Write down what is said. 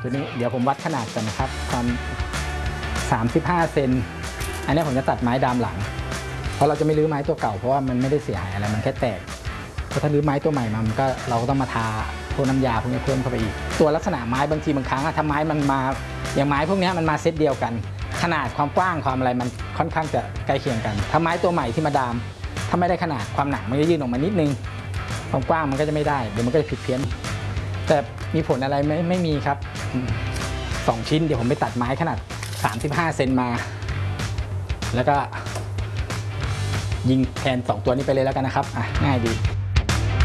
ตัวนี้เดี๋ยวผมวัดขนาดกันนะครับความ35 เซนอันนี้ผมจะตัดไม้ดามหลังเพราะเราจะไม่รื้อไม้ตัวเก่าเพราะว่ามันไม่ได้เสียหายอะไรมันแค่แตกเพราะถ้ารื้อไม้ตัวใหม่มามันก็เราก็ต้องมาทาพวกน้ำยาพวกนี้เพิ่มเข้าไปอีกตัวลักษณะไม้บางทีบางครั้งถ้าไม้มันมาอย่างไม้พวกนี้มันมาเซตเดียวกันขนาดความกว้างความอะไรมันค่อนข้างจะใกล้เคียงกันถ้าไม้ตัวใหม่ที่มาดามถ้าไม่ได้ขนาดความหนามันจะยื่นออกมานิดนึงความกว้างมันก็จะไม่ได้เดี๋ยวมันก็จะผิดเพี้ยนแต่มีผลอะไรไม่มีครับ2 ชิ้นเดี๋ยวผมไปตัดไม้ขนาด35 เซนมาแล้วก็ยิงแทน2 ตัวนี้ไปเลยแล้วกันนะครับง่ายดี